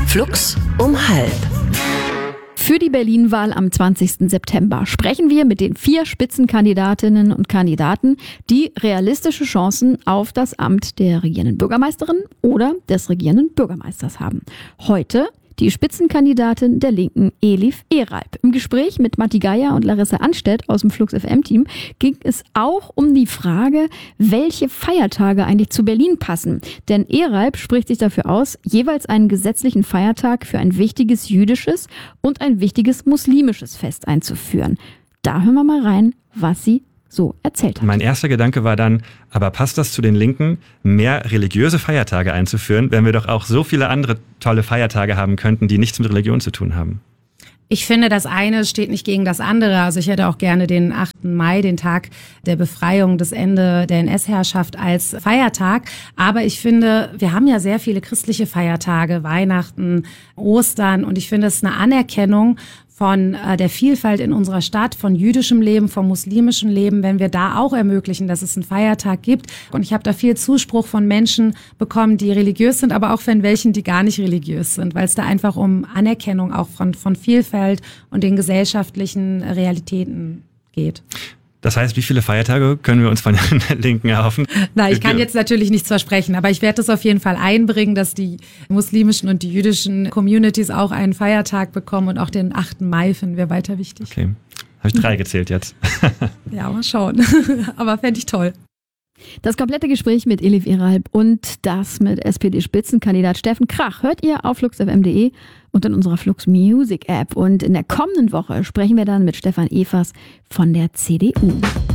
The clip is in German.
Flux um 12:30. Für die Berlin-Wahl am 20. September sprechen wir mit den 4 Spitzenkandidatinnen und Kandidaten, die realistische Chancen auf das Amt der regierenden Bürgermeisterin oder des regierenden Bürgermeisters haben. Heute die Spitzenkandidatin der Linken, Elif Eralp. Im Gespräch mit Matti Geier und Larissa Anstedt aus dem Flux FM-Team ging es auch um die Frage, welche Feiertage eigentlich zu Berlin passen. Denn Eralp spricht sich dafür aus, jeweils einen gesetzlichen Feiertag für ein wichtiges jüdisches und ein wichtiges muslimisches Fest einzuführen. Da hören wir mal rein, was sie so erzählt hat. Mein erster Gedanke war dann, aber passt das zu den Linken, mehr religiöse Feiertage einzuführen, wenn wir doch auch so viele andere tolle Feiertage haben könnten, die nichts mit Religion zu tun haben? Ich finde, das eine steht nicht gegen das andere. Also ich hätte auch gerne den 8. Mai, den Tag der Befreiung, das Ende der NS-Herrschaft als Feiertag. Aber ich finde, wir haben ja sehr viele christliche Feiertage, Weihnachten, Ostern. Und ich finde, es ist eine Anerkennung von der Vielfalt in unserer Stadt, von jüdischem Leben, vom muslimischen Leben, wenn wir da auch ermöglichen, dass es einen Feiertag gibt. Und ich habe da viel Zuspruch von Menschen bekommen, die religiös sind, aber auch von welchen, die gar nicht religiös sind, weil es da einfach um Anerkennung auch von Vielfalt und den gesellschaftlichen Realitäten geht. Das heißt, wie viele Feiertage können wir uns von den Linken erhoffen? Na, ich kann jetzt natürlich nichts versprechen, aber ich werde das auf jeden Fall einbringen, dass die muslimischen und die jüdischen Communities auch einen Feiertag bekommen und auch den 8. Mai finden wir weiter wichtig. Okay, habe ich 3 gezählt jetzt. Ja, mal schauen. Aber fände ich toll. Das komplette Gespräch mit Elif Eralp und das mit SPD-Spitzenkandidat Steffen Krach hört ihr auf fluxfm.de und in unserer Flux Music App. Und in der kommenden Woche sprechen wir dann mit Stefan Evers von der CDU.